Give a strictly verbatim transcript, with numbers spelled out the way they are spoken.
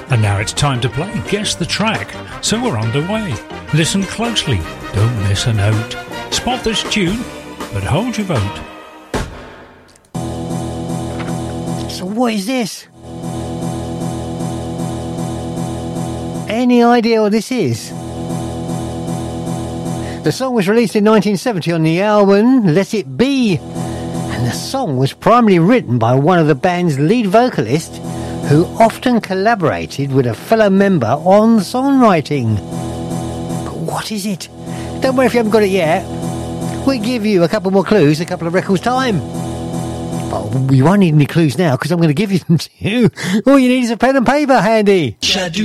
And now it's time to play Guess the Track, so we're underway. Listen closely, don't miss a note. Spot this tune, but hold your vote. So what is this? Any idea what this is? The song was released in nineteen seventy on the album Let It Be, and the song was primarily written by one of the band's lead vocalists, who often collaborated with a fellow member on songwriting. But what is it? Don't worry if you haven't got it yet. We'll give you a couple more clues, a couple of records time. But you won't need any clues now, because I'm going to give you them to you. All you need is a pen and paper handy.